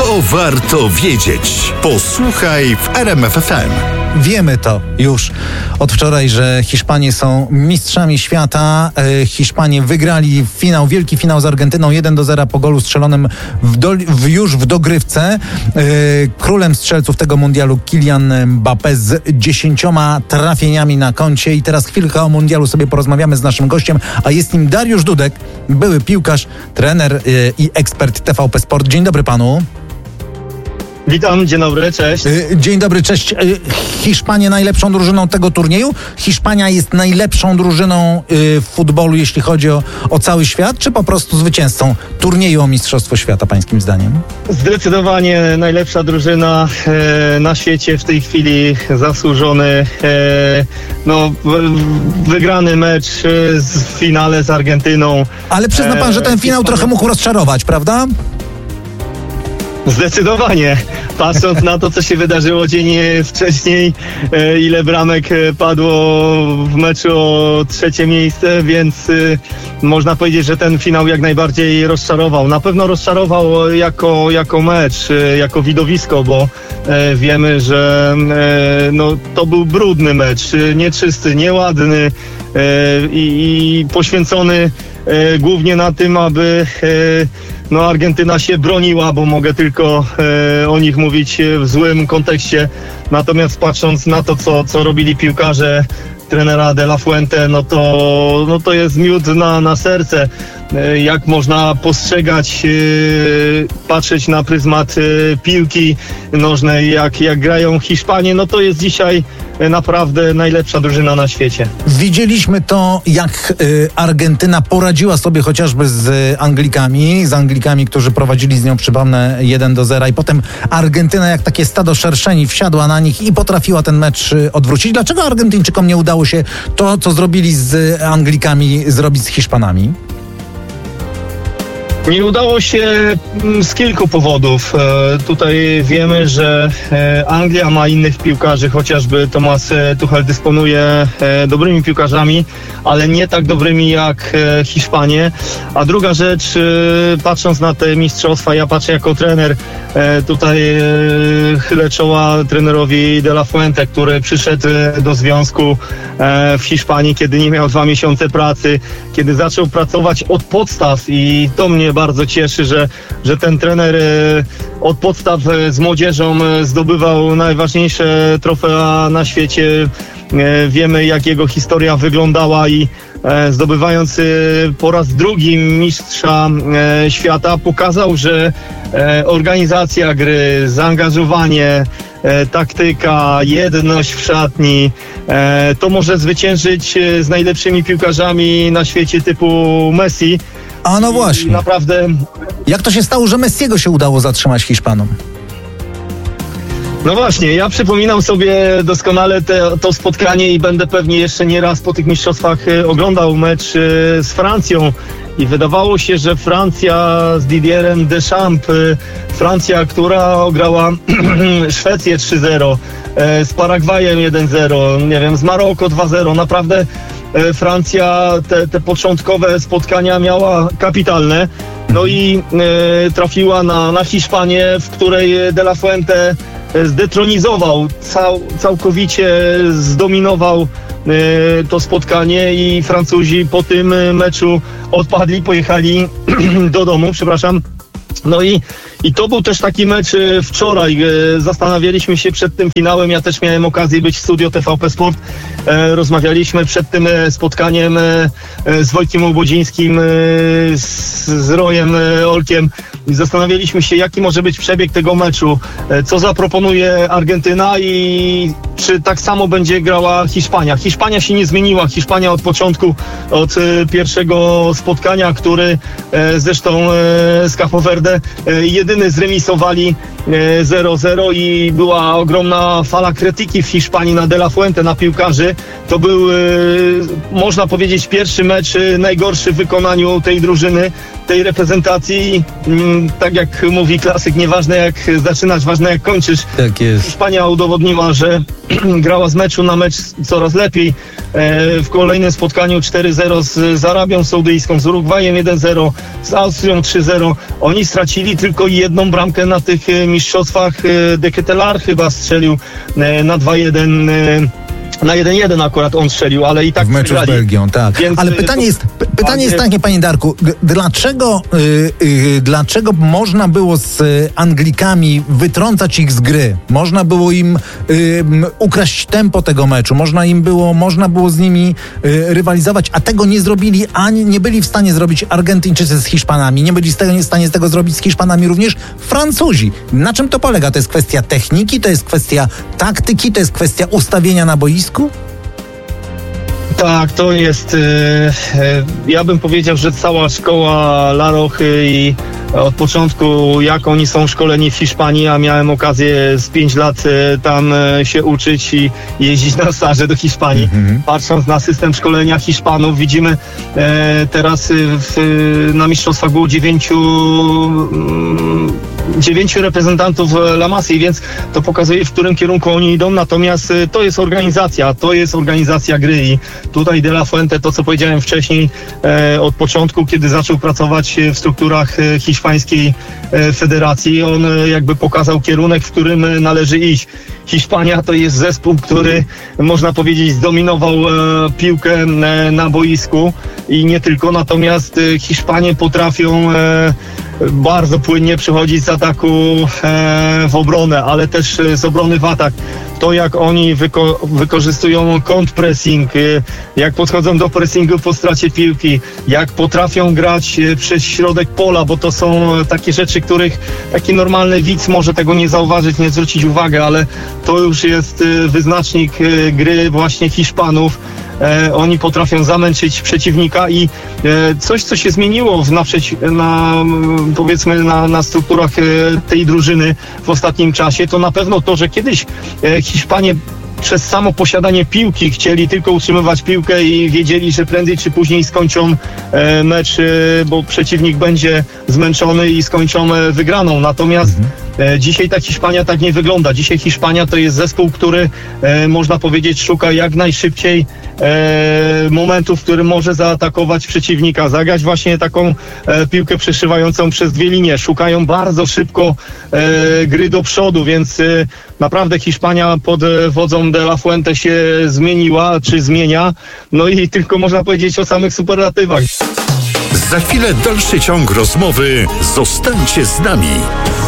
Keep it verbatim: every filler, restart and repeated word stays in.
To warto wiedzieć. Posłuchaj w R M F F M. Wiemy to już od wczoraj, że Hiszpanie są mistrzami świata. Hiszpanie wygrali finał, wielki finał z Argentyną jeden do zera po golu strzelonym w do, w, już w dogrywce. Królem strzelców tego mundialu Kylian Mbappé z dziesięcioma trafieniami na koncie. I teraz chwilkę o mundialu sobie porozmawiamy z naszym gościem, a jest nim Dariusz Dudek, były piłkarz, trener i ekspert T V P Sport. Dzień dobry panu. Witam, dzień dobry, cześć. Dzień dobry, cześć. Hiszpanie najlepszą drużyną tego turnieju? Hiszpania jest najlepszą drużyną w futbolu, jeśli chodzi o, o cały świat, czy po prostu zwycięzcą turnieju o Mistrzostwo Świata, pańskim zdaniem? Zdecydowanie najlepsza drużyna e, na świecie w tej chwili, zasłużony, e, no, wygrany mecz w finale z Argentyną. Ale przyzna pan, że ten finał e, trochę mógł rozczarować, prawda? Zdecydowanie. Patrząc na to, co się wydarzyło dzień wcześniej, ile bramek padło w meczu o trzecie miejsce, więc można powiedzieć, że ten finał jak najbardziej rozczarował. Na pewno rozczarował jako, jako mecz, jako widowisko, bo wiemy, że no, to był brudny mecz, nieczysty, nieładny i, i poświęcony głównie na tym, aby no, Argentyna się broniła, bo mogę tylko e, o nich mówić w złym kontekście. Natomiast patrząc na to, co, co robili piłkarze trenera De La Fuente, no to, no to jest miód na, na serce. E, jak można postrzegać, e, patrzeć na pryzmat e, piłki nożnej, jak, jak grają Hiszpanie, no to jest dzisiaj naprawdę najlepsza drużyna na świecie. Widzieliśmy to, jak y, Argentyna poradziła sobie chociażby z Anglikami, z Anglikami, którzy prowadzili z nią, przypomnę, jeden do zera i potem Argentyna jak takie stado szerszeni wsiadła na nich i potrafiła ten mecz y, odwrócić. Dlaczego Argentyńczykom nie udało się to, co zrobili z Anglikami, zrobić z Hiszpanami? Nie udało się z kilku powodów. E, tutaj wiemy, że e, Anglia ma innych piłkarzy, chociażby Thomas Tuchel dysponuje e, dobrymi piłkarzami, ale nie tak dobrymi jak e, Hiszpanie. A druga rzecz, e, patrząc na te mistrzostwa, ja patrzę jako trener, e, tutaj e, chylę czoła trenerowi De La Fuente, który przyszedł do związku e, w Hiszpanii, kiedy nie miał dwa miesiące pracy, kiedy zaczął pracować od podstaw i to mnie bardzo cieszy, że, że ten trener od podstaw z młodzieżą zdobywał najważniejsze trofea na świecie. Wiemy, jak jego historia wyglądała i zdobywając po raz drugi mistrza świata pokazał, że organizacja gry, zaangażowanie, taktyka, jedność w szatni to może zwyciężyć z najlepszymi piłkarzami na świecie typu Messi. A no właśnie. Naprawdę. Jak to się stało, że Messiego się udało zatrzymać Hiszpanom? No właśnie, ja przypominam sobie doskonale te, to spotkanie i będę pewnie jeszcze nie raz po tych mistrzostwach oglądał mecz z Francją i wydawało się, że Francja z Didierem Deschamps, Francja, która ograła Szwecję trzy zero, z Paragwajem jeden zero, nie wiem, z Maroko dwa zero, naprawdę Francja te, te początkowe spotkania miała kapitalne, no i e, trafiła na, na Hiszpanię, w której De La Fuente zdetronizował, cał, całkowicie zdominował e, to spotkanie i Francuzi po tym meczu odpadli, pojechali do domu, przepraszam. No i, i to był też taki mecz wczoraj. Zastanawialiśmy się przed tym finałem. Ja też miałem okazję być w studio T V P Sport. Rozmawialiśmy przed tym spotkaniem z Wojtkiem Łobodzińskim, z, z Rojem Olkiem. I zastanawialiśmy się, jaki może być przebieg tego meczu. Co zaproponuje Argentyna i czy tak samo będzie grała Hiszpania. Hiszpania się nie zmieniła. Hiszpania od początku, od pierwszego spotkania, który zresztą z Capo Verde jedyny zremisowali zero zero i była ogromna fala krytyki w Hiszpanii na De La Fuente, na piłkarzy. To był, można powiedzieć, pierwszy mecz najgorszy w wykonaniu tej drużyny. tej reprezentacji, mm, tak jak mówi klasyk, nieważne jak zaczynasz, ważne jak kończysz. Tak jest. Hiszpania udowodniła, że grała z meczu na mecz coraz lepiej. E, w kolejnym spotkaniu cztery zero z, z Arabią Saudyjską, z Urugwajem jeden zero, z Austrią trzy zero. Oni stracili tylko jedną bramkę na tych e, mistrzostwach. E, De Ketelaere chyba strzelił e, na dwa jeden. E, Na jeden jeden akurat on strzelił, ale i tak w meczu przegrali. z Belgią, tak. Więc, ale y, pytanie to- jest, p- pytanie jest takie, panie Darku, g- dlaczego, y, y, dlaczego można było z y, Anglikami wytrącać ich z gry? Można było im y, m, ukraść tempo tego meczu, można im było, można było z nimi y, rywalizować, a tego nie zrobili, ani nie byli w stanie zrobić Argentyńczycy z Hiszpanami, nie byli z tego, w stanie z tego zrobić z Hiszpanami również Francuzi. Na czym to polega? To jest kwestia techniki, to jest kwestia taktyki, to jest kwestia ustawienia na boisku? Tak, to jest, e, e, ja bym powiedział, że cała szkoła Larochy i od początku, jak oni są szkoleni w Hiszpanii, a miałem okazję z pięć lat e, tam e, się uczyć i jeździć na staże do Hiszpanii. Mhm. Patrząc na system szkolenia Hiszpanów, widzimy e, teraz e, w, na mistrzostwach było dziewięciu mm, dziewięciu reprezentantów La Masy, więc to pokazuje, w którym kierunku oni idą, natomiast e, to jest organizacja, to jest organizacja gry i tutaj De La Fuente, to co powiedziałem wcześniej, e, od początku, kiedy zaczął pracować w strukturach e, hiszpańskiej e, federacji, on e, jakby pokazał kierunek, w którym e, należy iść. Hiszpania to jest zespół, który można powiedzieć zdominował e, piłkę e, na boisku i nie tylko, natomiast e, Hiszpanie potrafią e, bardzo płynnie przechodzić z ataku e, w obronę, ale też e, z obrony w atak. To jak oni wyko- wykorzystują kontrpressing, e, jak podchodzą do pressingu po stracie piłki, jak potrafią grać e, przez środek pola, bo to są e, takie rzeczy, których taki normalny widz może tego nie zauważyć, nie zwrócić uwagi, ale to już jest e, wyznacznik e, gry właśnie Hiszpanów. E, oni potrafią zamęczyć przeciwnika i e, coś, co się zmieniło w, na, przeci- na m, powiedzmy na, na strukturach e, tej drużyny w ostatnim czasie, to na pewno to, że kiedyś e, Hiszpanie przez samo posiadanie piłki chcieli tylko utrzymywać piłkę i wiedzieli, że prędzej czy później skończą e, mecz, e, bo przeciwnik będzie zmęczony i skończą e, wygraną. Natomiast e, dzisiaj ta Hiszpania tak nie wygląda. Dzisiaj Hiszpania to jest zespół, który e, można powiedzieć szuka jak najszybciej e, momentu, w którym może zaatakować przeciwnika, zagrać właśnie taką e, piłkę przeszywającą przez dwie linie. Szukają bardzo szybko e, gry do przodu, więc e, naprawdę Hiszpania pod e, wodzą De La Fuente się zmieniła, czy zmienia. No i tylko można powiedzieć o samych superlatywach. Za chwilę dalszy ciąg rozmowy. Zostańcie z nami.